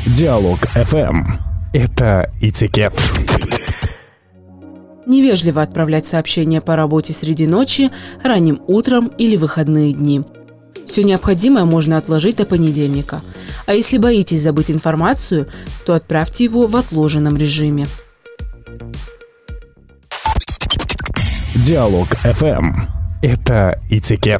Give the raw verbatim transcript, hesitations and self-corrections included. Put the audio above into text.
Диалог эф эм. Это этикет. Невежливо отправлять сообщения по работе среди ночи, ранним утром или выходные дни. Все необходимое можно отложить до понедельника. А если боитесь забыть информацию, то отправьте его в отложенном режиме. Диалог эф эм. Это этикет.